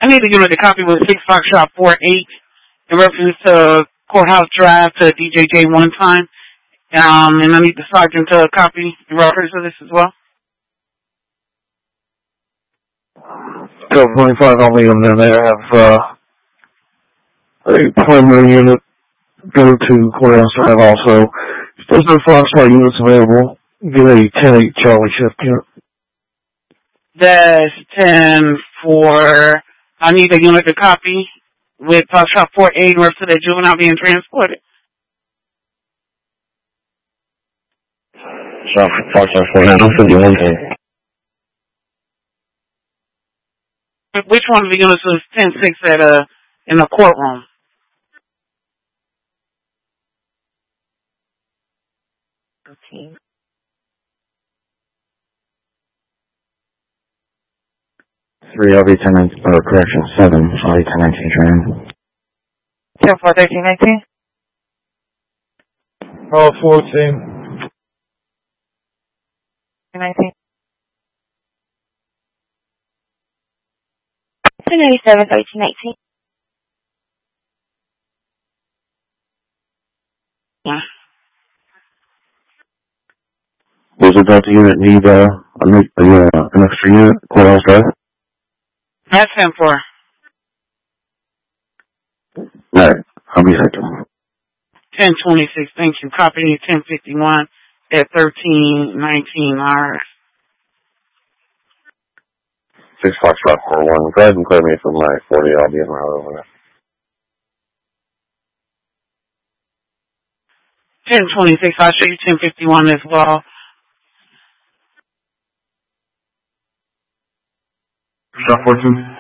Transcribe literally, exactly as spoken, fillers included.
I need a unit to copy with six Foxtrot four eight in reference to Courthouse Drive to D J J one time. Um, and I need the sergeant to copy in reference to this as well. Code twenty-five, I'll meet them down there. Have uh, a primary unit go to Courthouse Drive also. If there's no Foxtrot units available, get a ten eight Charlie shift unit. That's ten for, I need a unit to copy with Foxtrot four eight in reference to the juvenile being transported. So, Foxtrot four eight, I'm fifty-one ten. Which one of the units was ten six at uh in the courtroom? Okay. Three L V ten nineteen, or correction, seven L V ten nineteen training. ten four thirteen nineteen? Oh, fourteen. nineteen. two ninety-seven thirteen eighteen. Yeah. Was it that the unit need uh, a, new, uh, an extra unit, Courthouse Drive? That's ten four. Alright, I'll be second. ten twenty-six, thank you. Copy ten fifty-one at thirteen nineteen hours. Six Foxtrot four one. Go ahead and clear me from my forty. I'll be in my over there. ten twenty-six, I'll show you ten fifty-one as well. Shot four two.